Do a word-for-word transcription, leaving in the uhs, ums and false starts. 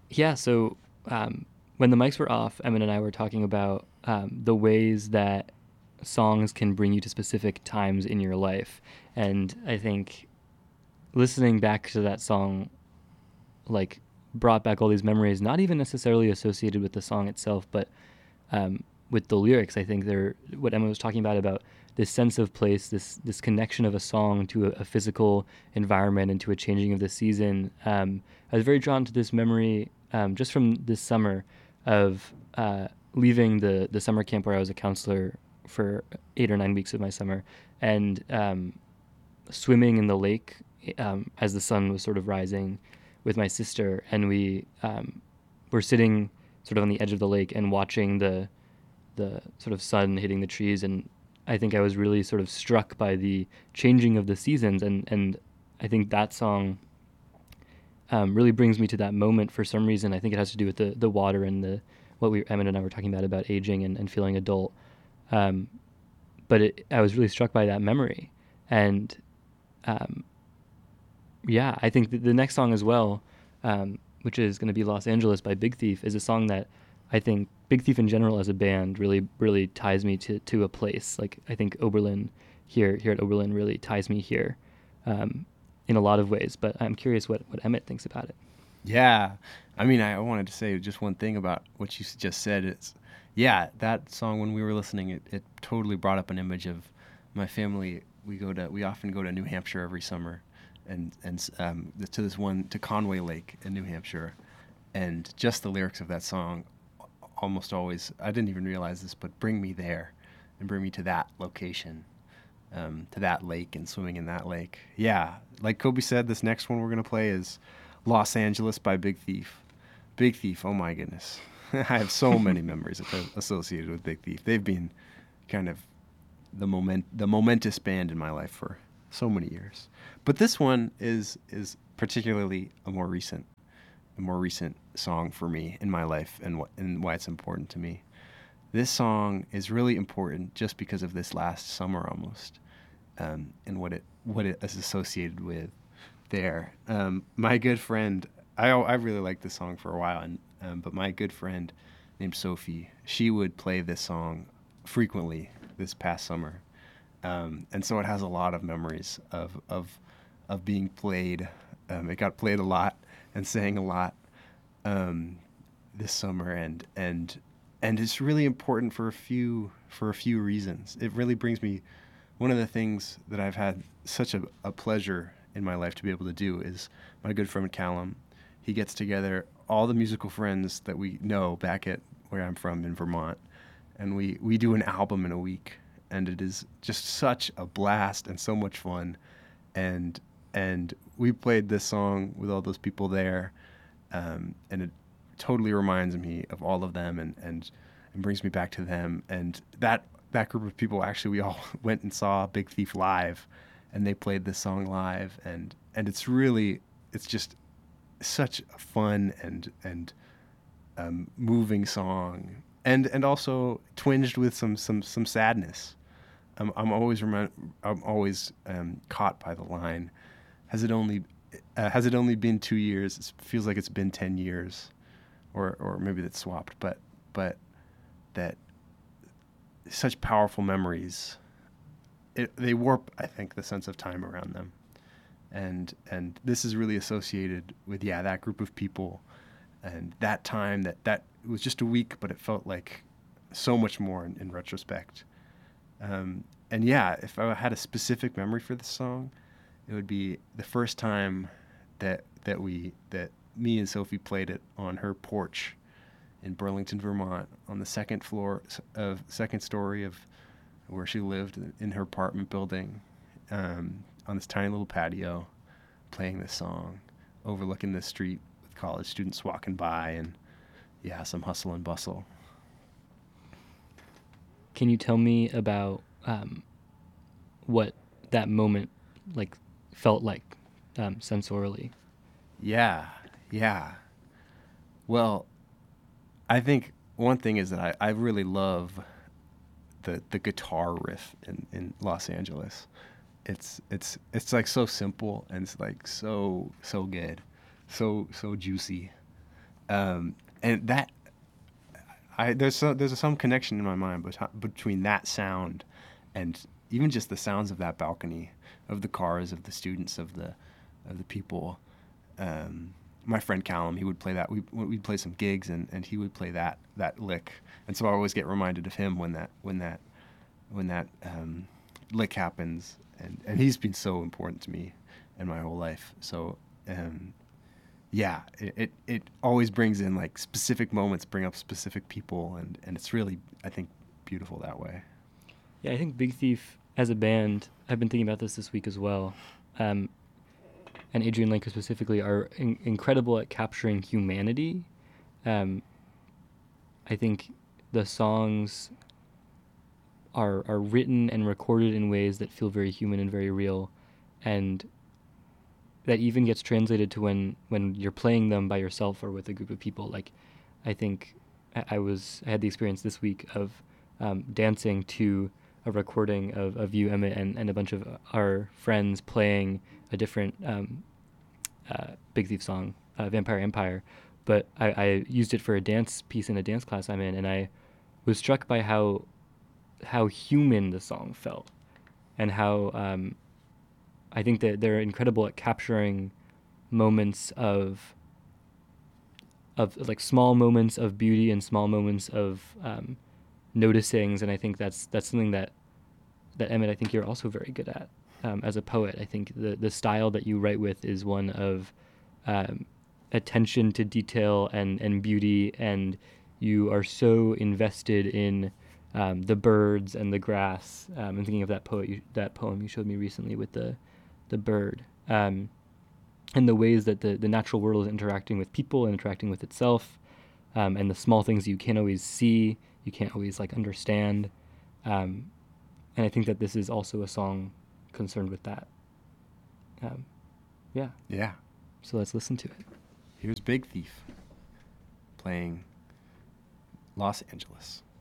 Yeah, so um, when the mics were off, Emmett and I were talking about um, the ways that songs can bring you to specific times in your life. And I think listening back to that song, like, brought back all these memories, not even necessarily associated with the song itself, but um, with the lyrics. I think they're what Emma was talking about about this sense of place, this this connection of a song to a, a physical environment and to a changing of the season. Um, I was very drawn to this memory um, just from this summer of uh, leaving the the summer camp where I was a counselor for eight or nine weeks of my summer, and um, swimming in the lake um, as the sun was sort of rising with my sister, and we um, were sitting sort of on the edge of the lake and watching the the sort of sun hitting the trees. And I think I was really sort of struck by the changing of the seasons, and and I think that song um, really brings me to that moment for some reason. I think it has to do with the the water and the what we Emmett and I were talking about about aging and, and feeling adult. Um, but it, I was really struck by that memory, and um, yeah, I think the next song as well, um, which is going to be Los Angeles by Big Thief, is a song that I think Big Thief in general as a band really, really ties me to, to a place. Like, I think Oberlin here, here at Oberlin really ties me here um, in a lot of ways. But I'm curious what, what Emmett thinks about it. Yeah. I mean, I wanted to say just one thing about what you just said. It's, yeah, that song, when we were listening, it, it totally brought up an image of my family. We go to, we often go to New Hampshire every summer, and, and um, to this one, to Conway Lake in New Hampshire. And just the lyrics of that song almost always, I didn't even realize this, but bring me there and bring me to that location, um, to that lake and swimming in that lake. Yeah, like Kobe said, this next one we're going to play is Los Angeles by Big Thief. Big Thief, oh my goodness. I have so many memories associated with Big Thief. They've been kind of the moment, the momentous band in my life for so many years. But this one is is particularly a more recent a more recent song for me in my life, and what and why it's important to me. This song is really important just because of this last summer almost, um, and what it what it is associated with there. Um, my good friend, I I really liked this song for a while, and um, but my good friend named Sophie, she would play this song frequently this past summer, um, and so it has a lot of memories of of of being played. Um, it got played a lot and sang a lot um, this summer, and and and it's really important for a few for a few reasons. It really brings me, one of the things that I've had such a, a pleasure in my life to be able to do is my good friend Callum. He gets together all the musical friends that we know back at where I'm from in Vermont, and we, we do an album in a week, and it is just such a blast and so much fun. And and we played this song with all those people there, um, and it totally reminds me of all of them, and, and, and brings me back to them. And that that group of people, actually, we all went and saw Big Thief live, and they played this song live, and, and it's really, it's just such a fun and and um, moving song, and and also twinged with some some some sadness. I'm I'm always remi- I'm always um, caught by the line, has it only uh, has it only been two years? It feels like it's been ten years, or or maybe that's swapped, but but that such powerful memories, it, they warp, I think, the sense of time around them, and and this is really associated with, yeah, that group of people, and that time that that it was just a week, but it felt like so much more in, in retrospect. Um, and yeah, if I had a specific memory for this song, it would be the first time that that we that me and Sophie played it on her porch in Burlington, Vermont, on the second floor of second story of where she lived in her apartment building, um, on this tiny little patio, playing this song, overlooking the street with college students walking by, and yeah, some hustle and bustle. Can you tell me about um, what that moment like felt like um, sensorially? Yeah, yeah. Well, I think one thing is that I, I really love the the guitar riff in, in Los Angeles. It's it's it's like so simple, and it's like so so good, so so juicy. Um, and that, I there's so, there's some connection in my mind bet- between that sound and even just the sounds of that balcony, of the cars, of the students, of the of the people. Um, my friend Callum, he would play that. We we'd play some gigs, and, and he would play that that lick, and so I always get reminded of him when that when that when that um, lick happens, and, and he's been so important to me in my whole life. So um, yeah, it, it it always brings in like specific moments, bring up specific people, and, and it's really, I think, beautiful that way. Yeah, I think Big Thief as a band, I've been thinking about this this week as well. Um, and Adrian Lenker specifically are in- incredible at capturing humanity. Um, I think the songs are are written and recorded in ways that feel very human and very real, and that even gets translated to when when you're playing them by yourself or with a group of people. Like, I think I, I was I had the experience this week of um, dancing to a recording of, of you, Emmett, and, and a bunch of our friends playing a different um, uh, Big Thief song, uh, Vampire Empire. But I, I used it for a dance piece in a dance class I'm in, and I was struck by how how human the song felt, and how um, I think that they're incredible at capturing moments of of like small moments of beauty and small moments of um, noticings, and I think that's that's something that that Emmett, I think you're also very good at um, as a poet. I think the the style that you write with is one of um, attention to detail and and beauty, and you are so invested in um, the birds and the grass. Um, I'm thinking of that poet, you, that poem you showed me recently with the the bird, um, and the ways that the the natural world is interacting with people and interacting with itself, um, and the small things you can't always see, you can't always like understand. Um, and I think that this is also a song concerned with that. Um, yeah. Yeah. So let's listen to it. Here's Big Thief playing Los Angeles.